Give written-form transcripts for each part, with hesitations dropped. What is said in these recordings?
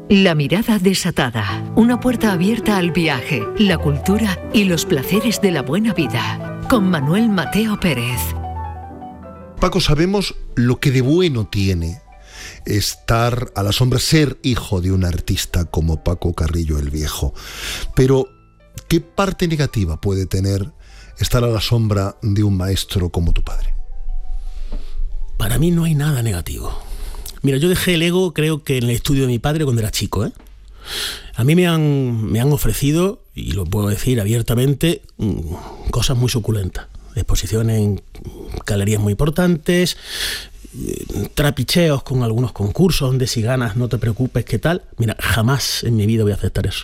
La mirada desatada, una puerta abierta al viaje, la cultura y los placeres de la buena vida, con Manuel Mateo Pérez. Paco, sabemos lo que de bueno tiene estar a la sombra, ser hijo de un artista como Paco Carrillo el Viejo. Pero, ¿qué parte negativa puede tener estar a la sombra de un maestro como tu padre? Para mí no hay nada negativo. Mira, yo dejé el ego, creo que en el estudio de mi padre cuando era chico, ¿eh? A mí me han ofrecido, y lo puedo decir abiertamente, cosas muy suculentas. Exposiciones en galerías muy importantes, trapicheos con algunos concursos donde si ganas no te preocupes, ¿qué tal? Mira, jamás en mi vida voy a aceptar eso.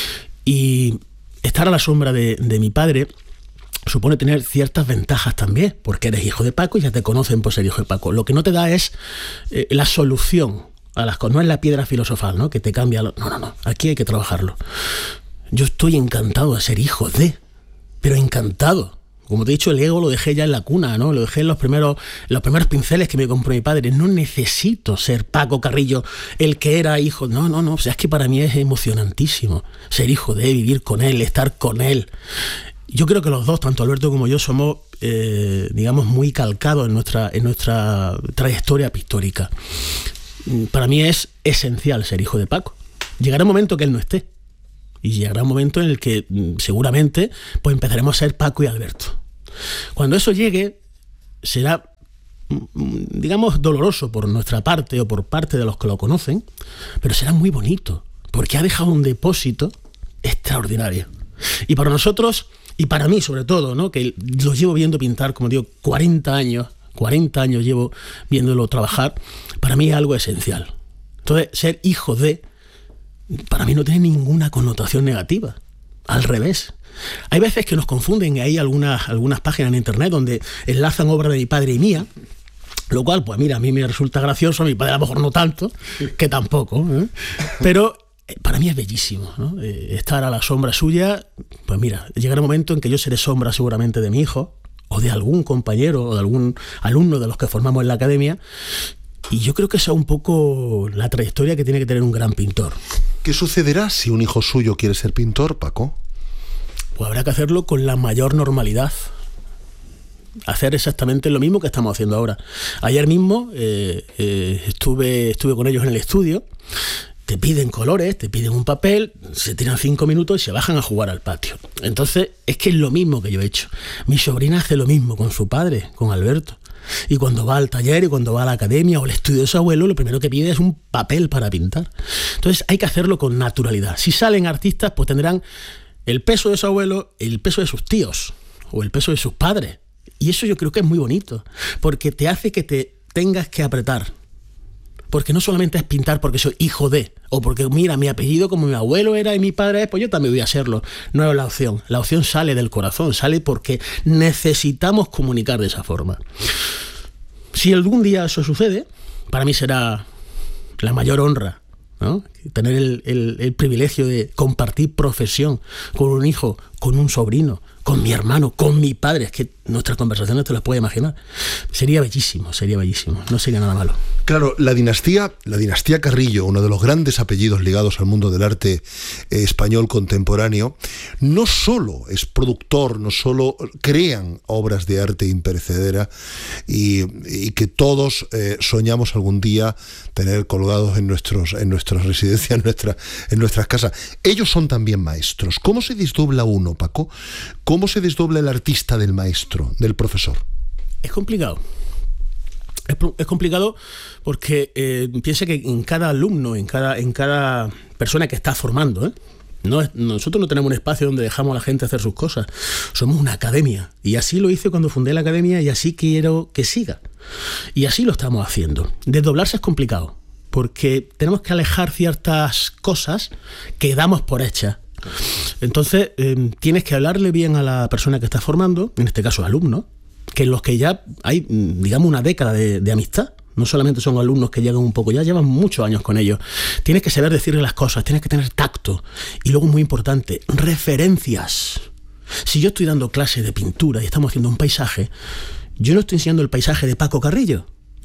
Y estar a la sombra de mi padre supone tener ciertas ventajas también, porque eres hijo de Paco y ya te conocen por ser hijo de Paco. Lo que no te da es la solución a las cosas, no es la piedra filosofal, ¿no? Que te cambia. No, aquí hay que trabajarlo. Yo estoy encantado de ser hijo de, pero encantado. Como te he dicho, el ego lo dejé ya en la cuna, ¿no? Lo dejé en los primeros pinceles que me compró mi padre. No necesito ser Paco Carrillo, el que era hijo. No. O sea, es que para mí es emocionantísimo ser hijo de, vivir con él, estar con él. Yo creo que los dos, tanto Alberto como yo, somos, digamos, muy calcados en nuestra trayectoria pictórica. Para mí es esencial ser hijo de Paco. Llegará un momento que él no esté. Y llegará un momento en el que seguramente pues empezaremos a ser Paco y Alberto. Cuando eso llegue, será, digamos, doloroso por nuestra parte o por parte de los que lo conocen, pero será muy bonito, porque ha dejado un depósito extraordinario. Y para nosotros, y para mí sobre todo, ¿no? Que lo llevo viendo pintar, como digo, 40 años llevo viéndolo trabajar, para mí es algo esencial. Entonces, ser hijo de, para mí no tiene ninguna connotación negativa. Al revés. Hay veces que nos confunden, y hay algunas páginas en internet donde enlazan obras de mi padre y mía, lo cual, pues mira, a mí me resulta gracioso, a mi padre a lo mejor no tanto, que tampoco, ¿eh? Pero para mí es bellísimo, ¿no? Estar a la sombra suya, pues mira, llegará un momento en que yo seré sombra seguramente de mi hijo, o de algún compañero, o de algún alumno de los que formamos en la academia, y yo creo que esa es un poco la trayectoria que tiene que tener un gran pintor. ¿Qué sucederá si un hijo suyo quiere ser pintor, Paco? Pues habrá que hacerlo con la mayor normalidad. Hacer exactamente lo mismo que estamos haciendo ahora. Ayer mismo estuve con ellos en el estudio. Te piden colores, te piden un papel, se tiran 5 minutos y se bajan a jugar al patio. Entonces, es que es lo mismo que yo he hecho. Mi sobrina hace lo mismo con su padre, con Alberto. Y cuando va al taller y cuando va a la academia o al estudio de su abuelo, lo primero que pide es un papel para pintar. Entonces hay que hacerlo con naturalidad. Si salen artistas, pues tendrán el peso de su abuelo, el peso de sus tíos o el peso de sus padres. Y eso yo creo que es muy bonito, porque te hace que te tengas que apretar. Porque no solamente es pintar porque soy hijo de, o porque mira, mi apellido como mi abuelo era y mi padre es, pues yo también voy a serlo. No es la opción. La opción sale del corazón, sale porque necesitamos comunicar de esa forma. Si algún día eso sucede, para mí será la mayor honra, ¿no? Tener el privilegio de compartir profesión con un hijo, con un sobrino, con mi hermano, con mi padre. Es que nuestras conversaciones te las puedes imaginar. Sería bellísimo, no sería nada malo. Claro, la dinastía Carrillo, uno de los grandes apellidos ligados al mundo del arte español contemporáneo, no solo es productor, no solo crean obras de arte imperecedera y que todos soñamos algún día tener colgados en nuestras residencias, en nuestras casas. Ellos son también maestros. ¿Cómo se desdobla uno, Paco? ¿Cómo se desdobla el artista del maestro, del profesor? Es complicado. Es complicado porque piensa que en cada alumno, en cada persona que está formando, nosotros no tenemos un espacio donde dejamos a la gente hacer sus cosas. Somos una academia. Y así lo hice cuando fundé la academia y así quiero que siga. Y así lo estamos haciendo. Desdoblarse es complicado porque tenemos que alejar ciertas cosas que damos por hechas. Entonces tienes que hablarle bien a la persona que estás formando, en este caso alumno, que en los que ya hay, digamos, una década de amistad. No solamente son alumnos que llegan un poco, ya llevan muchos años con ellos. Tienes que saber decirle las cosas, tienes que tener tacto. Y luego, muy importante, referencias. Si yo estoy dando clases de pintura y estamos haciendo un paisaje, yo no estoy enseñando el paisaje de Paco Carrillo. Yo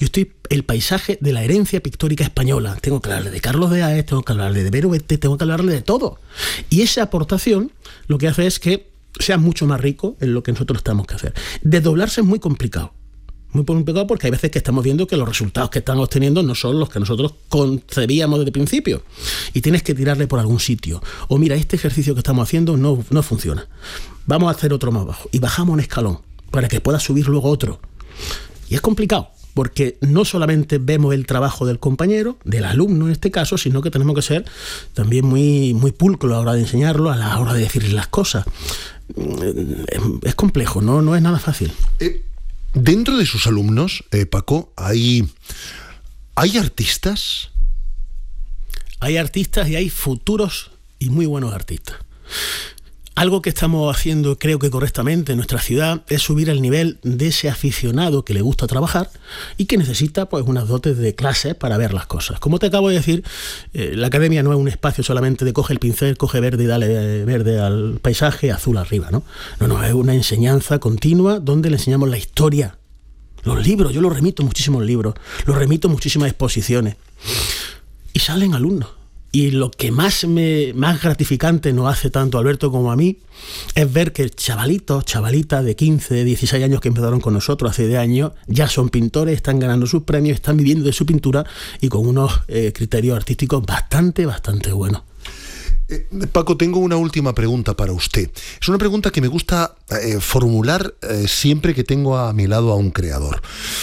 el paisaje de la herencia pictórica española. Tengo que hablarle de Carlos de Haes, tengo que hablarle de Vero Bete, tengo que hablarle de todo. Y esa aportación lo que hace es que sea mucho más rico en lo que nosotros tenemos que hacer. Desdoblarse es muy complicado. Muy complicado porque hay veces que estamos viendo que los resultados que están obteniendo no son los que nosotros concebíamos desde el principio. Y tienes que tirarle por algún sitio. O mira, este ejercicio que estamos haciendo no funciona. Vamos a hacer otro más bajo. Y bajamos un escalón para que pueda subir luego otro. Y es complicado, porque no solamente vemos el trabajo del compañero, del alumno en este caso, sino que tenemos que ser también muy, muy pulcros a la hora de enseñarlo, a la hora de decirle las cosas. Es complejo, no es nada fácil. Dentro de sus alumnos, Paco, ¿hay artistas? Hay artistas y hay futuros y muy buenos artistas. Algo que estamos haciendo, creo que correctamente en nuestra ciudad, es subir el nivel de ese aficionado que le gusta trabajar y que necesita pues unas dotes de clases para ver las cosas. Como te acabo de decir, la academia no es un espacio solamente de coge el pincel, coge verde y dale verde al paisaje, azul arriba, ¿no? No, es una enseñanza continua donde le enseñamos la historia. Los libros, yo los remito muchísimos libros, los remito muchísimas exposiciones. Y salen alumnos. Y lo que más gratificante nos hace tanto a Alberto como a mí es ver que chavalitas de 15, 16 años que empezaron con nosotros hace 10 años, ya son pintores, están ganando sus premios, están viviendo de su pintura y con unos criterios artísticos bastante buenos. Paco, tengo una última pregunta para usted. Es una pregunta que me gusta formular siempre que tengo a mi lado a un creador.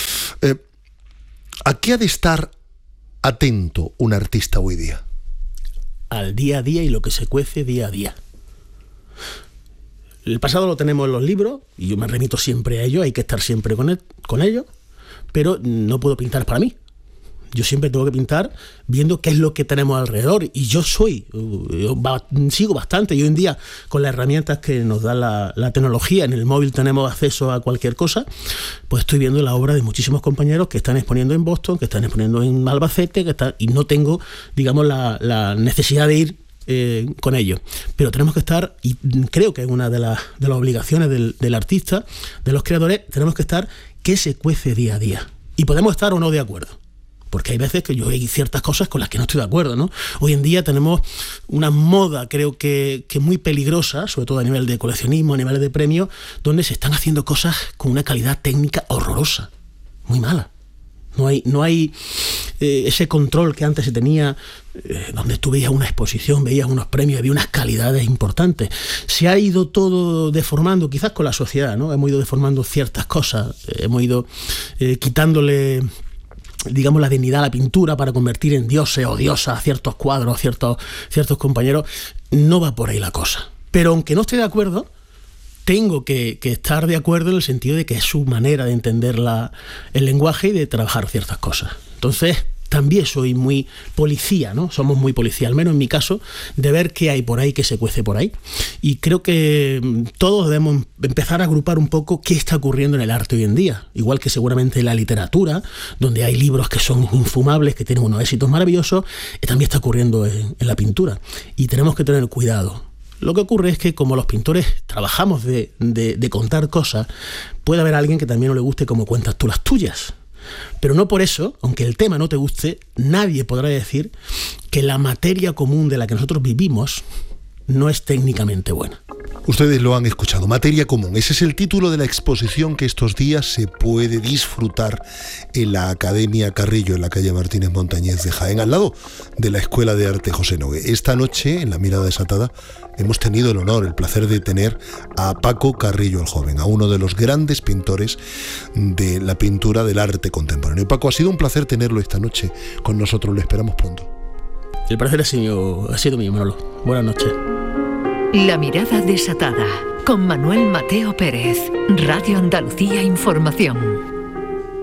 ¿A qué ha de estar atento un artista hoy día? Al día a día y lo que se cuece día a día. El pasado lo tenemos en los libros y yo me remito siempre a ello, hay que estar siempre con ello, pero no puedo pintar para mí. Yo siempre tengo que pintar viendo qué es lo que tenemos alrededor y yo sigo bastante y hoy en día con las herramientas que nos da la tecnología, en el móvil tenemos acceso a cualquier cosa, pues estoy viendo la obra de muchísimos compañeros que están exponiendo en Boston, que están exponiendo en Albacete, y no tengo, digamos, la necesidad de ir con ellos, pero tenemos que estar, y creo que es una de las obligaciones del artista, de los creadores, tenemos que estar que se cuece día a día y podemos estar o no de acuerdo. Porque hay veces que yo hay ciertas cosas con las que no estoy de acuerdo, ¿no? Hoy en día tenemos una moda, creo que muy peligrosa, sobre todo a nivel de coleccionismo, a nivel de premios, donde se están haciendo cosas con una calidad técnica horrorosa, muy mala. No hay ese control que antes se tenía, donde tú veías una exposición, veías unos premios, había unas calidades importantes. Se ha ido todo deformando, quizás con la sociedad, ¿no? Hemos ido deformando ciertas cosas, hemos ido quitándole, digamos, la dignidad a la pintura para convertir en dioses o diosas a ciertos cuadros, ciertos compañeros. No va por ahí la cosa. Pero aunque no esté de acuerdo, tengo que estar de acuerdo en el sentido de que es su manera de entender el lenguaje y de trabajar ciertas cosas. Entonces, también soy muy policía, ¿no? Somos muy policía, al menos en mi caso, de ver qué hay por ahí, qué se cuece por ahí. Y creo que todos debemos empezar a agrupar un poco qué está ocurriendo en el arte hoy en día. Igual que seguramente en la literatura, donde hay libros que son infumables, que tienen unos éxitos maravillosos, también está ocurriendo en la pintura. Y tenemos que tener cuidado. Lo que ocurre es que como los pintores trabajamos de contar cosas, puede haber alguien que también no le guste cómo cuentas tú las tuyas. Pero no por eso, aunque el tema no te guste, nadie podrá decir que la materia común de la que nosotros vivimos no es técnicamente buena. Ustedes lo han escuchado, materia común. Ese es el título de la exposición que estos días se puede disfrutar en la Academia Carrillo, en la calle Martínez Montañés de Jaén, al lado de la Escuela de Arte José Nogué. Esta noche, en La Mirada Desatada, hemos tenido el honor, el placer de tener a Paco Carrillo el Joven, a uno de los grandes pintores de la pintura del arte contemporáneo. Paco, ha sido un placer tenerlo esta noche con nosotros, lo esperamos pronto. El placer ha sido mío, Manolo. Buenas noches. La Mirada Desatada, con Manuel Mateo Pérez, Radio Andalucía Información.